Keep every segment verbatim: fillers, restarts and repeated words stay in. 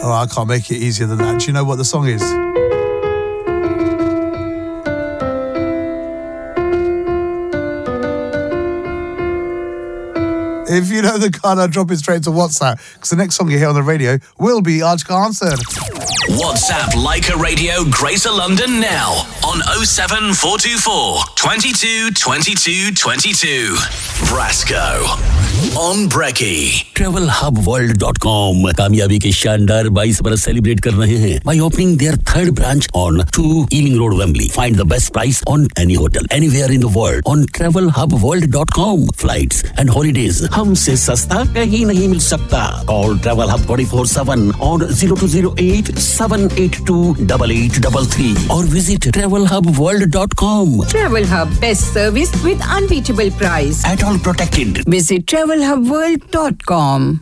Oh, I can't make it easier than that. Do you know what the song is? If you know the card, I'll drop it straight to WhatsApp, because the next song you hear on the radio will be Aaj Ka Answer. WhatsApp Leica Radio Greater London now on oh seven four two four, twenty-two, twenty-two, twenty-two. Brasco on Brekkie. travel hub world dot com कामयाबी के शानदार बाईस बरस celebrate कर रहे हैं by opening their third branch on two Ealing Road, Wembley. Find the best price on any hotel anywhere in the world on travel hub world dot com. Flights and holidays हमसे सस्ता कहीं नहीं मिल सकता. Call Travel Hub twenty-four seven on zero two zero eight seven eight two eight eight three three or visit travel hub world dot com. Travel Hub, best service with unbeatable price. At all protected. Visit travel hub world dot com.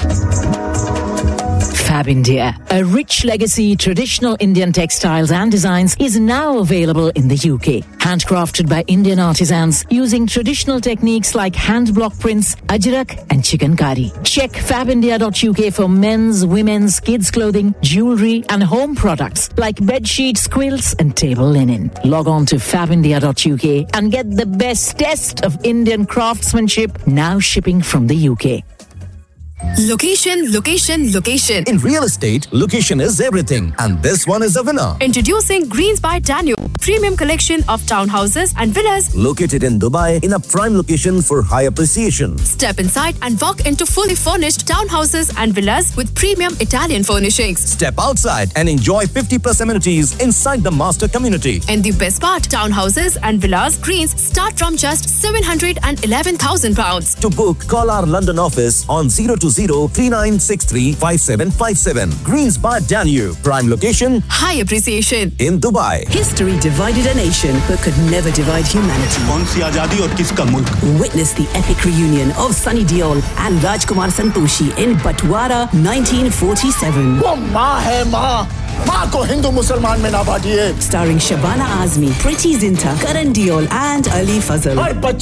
Fab India, a rich legacy, traditional Indian textiles and designs is now available in the U K. Handcrafted by Indian artisans using traditional techniques like hand block prints, ajrak and chikankari. Check fab india dot U K for men's, women's, kids' clothing, jewellery and home products like bed sheets, quilts and table linen. Log on to fab india dot U K and get the best test of Indian craftsmanship now shipping from the U K. Location, location, location. In real estate, location is everything. And this one is a winner. Introducing Greens by Daniel, premium collection of townhouses and villas. Located in Dubai in a prime location for high appreciation. Step inside and walk into fully furnished townhouses and villas with premium Italian furnishings. Step outside and enjoy fifty plus amenities inside the master community. And the best part, townhouses and villas Greens start from just seven hundred eleven thousand pounds. To book, call our London office on zero two zero three nine six three five seven five seven. Greens by Danube. Prime location. High appreciation. In Dubai. History divided a nation but could never divide humanity. Witness the epic reunion of Sunny Deol and Rajkumar Santoshi in Batwara nineteen forty-seven. Starring Shabana Azmi, Priti Zinta, Karan Deol and Ali Fazal.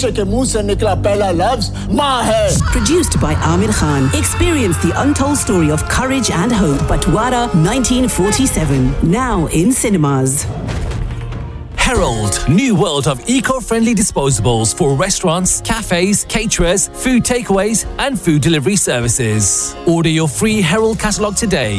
Produced by Amir Khan. Experience the untold story of courage and hope. Batwara nineteen forty-seven. Now in cinemas. Herald, new world of eco-friendly disposables for restaurants, cafes, caterers, food takeaways and food delivery services. Order your free Herald catalogue today